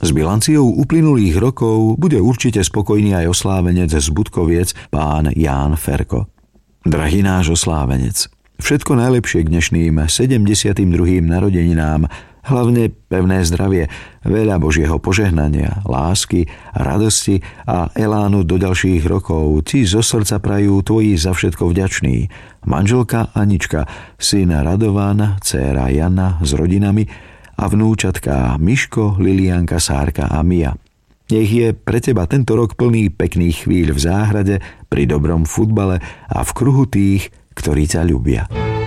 S bilanciou uplynulých rokov bude určite spokojný aj oslávenec z Budkoviec, pán Ján Ferko. Drahý náš oslávenec, všetko najlepšie k dnešným 72. narodeninám, hlavne pevné zdravie, veľa Božieho požehnania, lásky, radosti a elánu do ďalších rokov ti zo srdca prajú tvoji za všetko vďační. Manželka Anička, syn Radovan, dcéra Jana s rodinami a vnúčatká Miško, Lilianka, Sárka a Mia. Nech je pre teba tento rok plný pekných chvíľ v záhrade, pri dobrom futbale a v kruhu tých, ktorí ťa ľúbia.